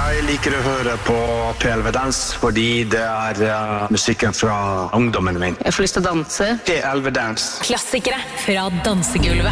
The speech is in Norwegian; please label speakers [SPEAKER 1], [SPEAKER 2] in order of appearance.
[SPEAKER 1] Jeg liker å høre på PLV Dans, fordi det musikken fra ungdommen min.
[SPEAKER 2] Jeg får lyst til å danse.
[SPEAKER 1] PLV Dans.
[SPEAKER 3] Klassikere fra dansegulvet.